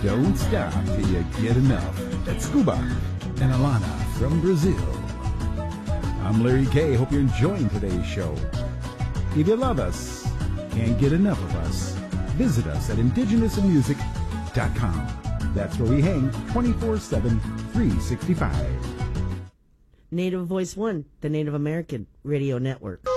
Don't stop till you get enough. That's Scuba and Alana from Brazil. I'm Larry K. Hope you're enjoying today's show. If you love us, can't get enough of us, visit us at indigenousinmusic.com. That's where we hang 24/7, 365. Native Voice One, the Native American Radio Network.